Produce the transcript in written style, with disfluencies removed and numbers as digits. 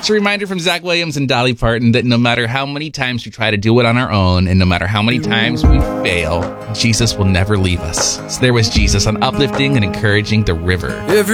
It's a reminder from Zach Williams and Dolly Parton that no matter how many times we try to do it on our own, and no matter how many times we fail, Jesus will never leave us. So there was Jesus on Uplifting and Encouraging the River.